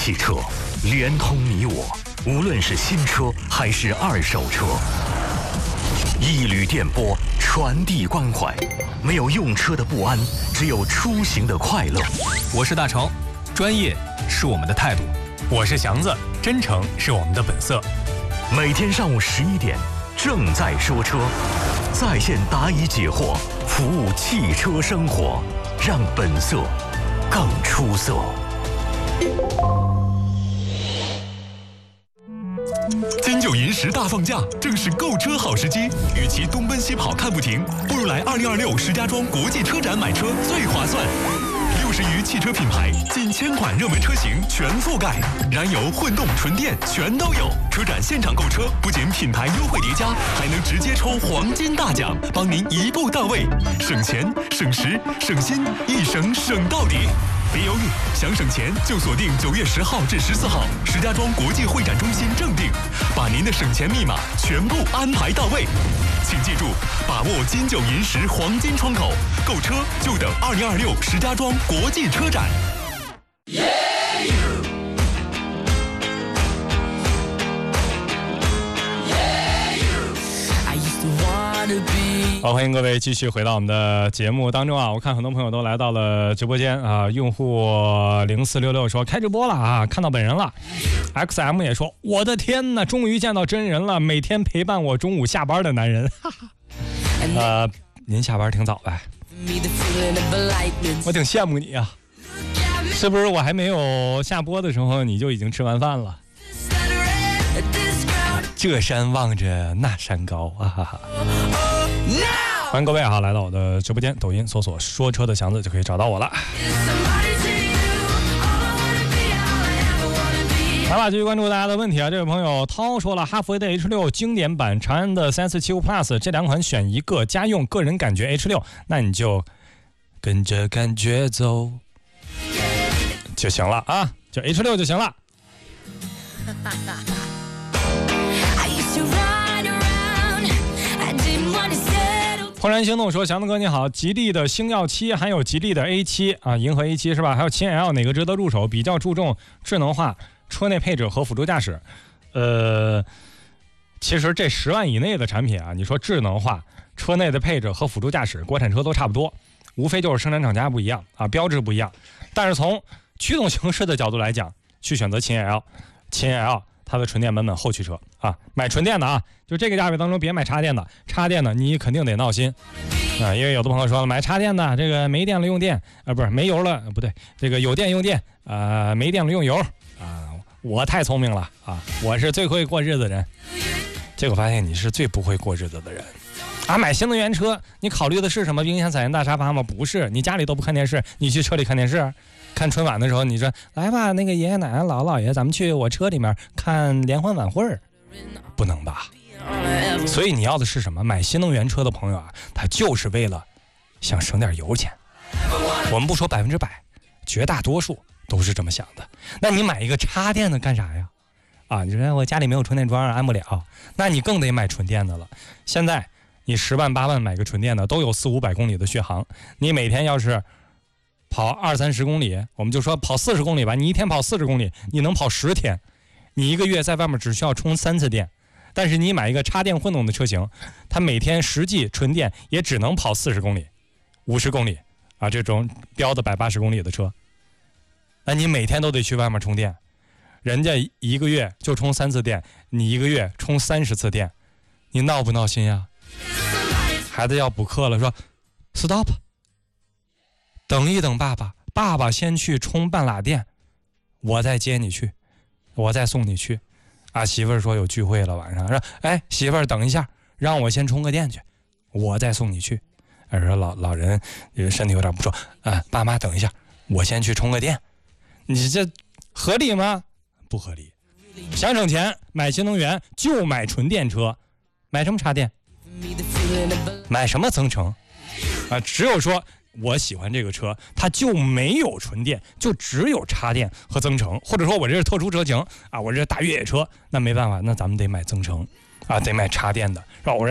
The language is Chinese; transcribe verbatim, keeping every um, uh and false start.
汽车，联通你我，无论是新车还是二手车，一缕电波传递关怀，没有用车的不安，只有出行的快乐。 我是大成，专业是我们的态度；我是祥子，真诚是我们的本色。 每天上午十一点，正在说车，在线答疑解惑，服务汽车生活，让本色更出色。 金九银十大放假，正是购车好时机。与其东奔西跑看不停，不如来二零二六石家庄国际车展买车最划算。六十余汽车品牌，近千款热门车型全覆盖，燃油、混动、纯电全都有。车展现场购车，不仅品牌优惠叠加，还能直接抽黄金大奖，帮您一步到位，省钱、省时、省心，一省省到底。别犹豫，想省钱就锁定九月十号至十四号石家庄国际会展中心正定，把您的省钱密码全部安排到位。请记住，把握金九银十黄金窗口，购车就等二零二六石家庄国际车展。 好，欢迎各位继续回到我们的节目当中啊！我看很多朋友都来到了直播间啊，用户零四六六说开直播了啊，看到本人了。X M 也说我的天哪，终于见到真人了，每天陪伴我中午下班的男人，哈哈。呃，您下班挺早呗？我挺羡慕你啊，是不是？我还没有下播的时候，你就已经吃完饭了？这山望着那山高啊！哈哈。欢迎各位啊，来到我的直播间，抖音搜索说车的祥子就可以找到我了。来吧，继续关注大家的问题啊！这位朋友涛说了，哈弗 A 的 H 六 经典版、长安的三四七五 Plus 这两款选一个，家用个人感觉 H 六，那你就跟着感觉走就行了啊，就 H 六 就行了。怦然心动说，祥子哥你好，吉利的星耀七还有吉利的 A 七啊，银河 A 七是吧？还有秦 L 哪个值得入手？比较注重智能化、车内配置和辅助驾驶。呃，其实这十万以内的产品啊，你说智能化、车内的配置和辅助驾驶，国产车都差不多，无非就是生产厂家不一样啊，标志不一样。但是从驱动形式的角度来讲，去选择秦 L， 秦 L。它的纯电版本后驱车啊，买纯电的啊，就这个价位当中别买插电的，插电的你肯定得闹心啊，因为有的朋友说了，买插电的这个没电了用电啊，不是没油了不对，这个有电用电啊、呃，没电了用油啊，我太聪明了啊，我是最会过日子的人，结果发现你是最不会过日子的人啊！买新能源车，你考虑的是什么？冰箱、彩电、大沙发吗？不是，你家里都不看电视，你去车里看电视。看春晚的时候，你说来吧，那个爷爷奶奶、姥姥姥爷，咱们去我车里面看联欢晚会儿，不能吧？所以你要的是什么？买新能源车的朋友啊，他就是为了想省点油钱。我们不说百分之百，绝大多数都是这么想的。那你买一个插电的干啥呀？啊，你说我家里没有充电桩，安不了，那你更得买纯电的了。现在你十万八万买个纯电的，都有四五百公里的续航，你每天要是跑二三十公里，我们就说跑四十公里吧，你一天跑四十公里，你能跑十天，你一个月在外面只需要充三次电。但是你买一个插电混动的车型，它每天实际纯电也只能跑四十公里、五十公里啊，这种标的百八十公里的车，那你每天都得去外面充电，人家一个月就充三次电，你一个月充三十次电，你闹不闹心呀？孩子要补课了，说 stop。等一等爸爸，爸爸先去充半拉电，我再接你去，我再送你去。啊，媳妇儿说有聚会了，晚上说，哎，媳妇儿等一下，让我先充个电去，我再送你去。说老老人身体有点不舒服，啊，爸妈等一下，我先去充个电。你这合理吗？不合理。想省钱，买新能源就买纯电车，买什么插电？买什么增程？啊，只有说我喜欢这个车，它就没有纯电，就只有插电和增程，或者说我这是特殊车型啊，我这大越野车，那没办法，那咱们得买增程啊，得买插电的，是吧？我